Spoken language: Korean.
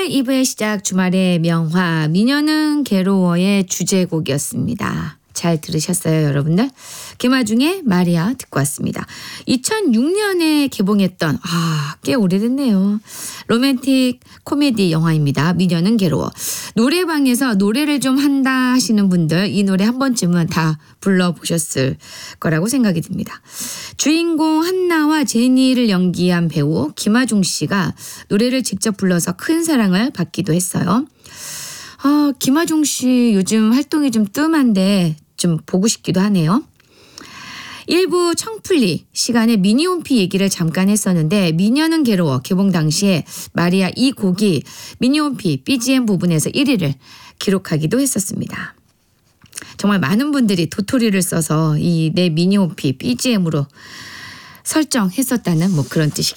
토요일 2부의 시작 주말의 명화 미녀는 괴로워의 주제곡이었습니다. 잘 들으셨어요, 여러분들? 김아중의 마리아 듣고 왔습니다. 2006년에 개봉했던 꽤 오래됐네요. 로맨틱 코미디 영화입니다. 미녀는 괴로워. 노래방에서 노래를 좀 한다 하시는 분들 이 노래 한 번쯤은 다 불러보셨을 거라고 생각이 듭니다. 주인공 한나와 제니를 연기한 배우 김아중 씨가 노래를 직접 불러서 큰 사랑을 받기도 했어요. 김아중 씨 요즘 활동이 좀 뜸한데 좀 보고 싶기도 하네요. 일부 청풀리 시간에 미니홈피 얘기를 잠깐 했었는데 미녀는 괴로워 개봉 당시에 마리아 이 곡이 미니홈피 BGM 부분에서 1위를 기록하기도 했었습니다. 정말 많은 분들이 도토리를 써서 이 내 미니홈피 BGM으로 설정했었다는 그런 뜻이겠습니다.